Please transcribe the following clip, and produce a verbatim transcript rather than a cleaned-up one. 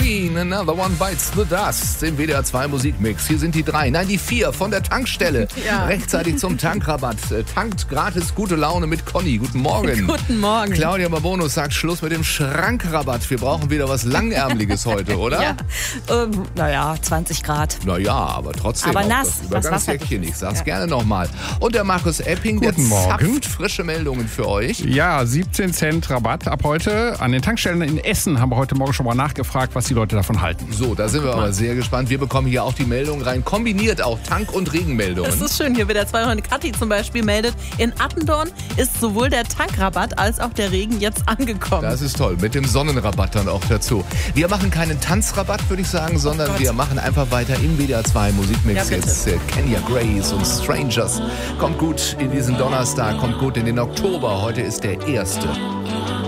Queen, Another One Bites the Dust im W D R zwei Musikmix. Hier sind die drei, nein die vier von der Tankstelle. Ja. Rechtzeitig zum Tankrabatt. Tankt gratis gute Laune mit Conny. Guten Morgen. Guten Morgen. Claudia Babonus sagt Schluss mit dem Schrankrabatt. Wir brauchen wieder was Langärmeliges heute, oder? Ja. Ähm, naja, zwanzig Grad. Naja, aber trotzdem. Aber nass. Das Übergangsjäckchen. Ich sag's ja. gerne nochmal. Und der Markus Epping, Guten der Morgen. zapft frische Meldungen für euch. Ja, siebzehn Cent Rabatt ab heute. An den Tankstellen in Essen haben wir heute Morgen schon mal nachgefragt, was die Leute davon halten. So, da sind wir aber sehr gespannt. Wir bekommen hier auch die Meldungen rein. Kombiniert auch Tank- und Regenmeldungen. Das ist schön. Hier wird der zwei Freunde Kathi zum Beispiel meldet. In Attendorn ist sowohl der Tankrabatt als auch der Regen jetzt angekommen. Das ist toll. Mit dem Sonnenrabatt dann auch dazu. Wir machen keinen Tanzrabatt, würde ich sagen, sondern oh wir machen einfach weiter im W D R zwei Musikmix. Ja, jetzt äh, Kenya Grace und Strangers. Kommt gut in diesen Donnerstag, kommt gut in den Oktober. Heute ist der erste.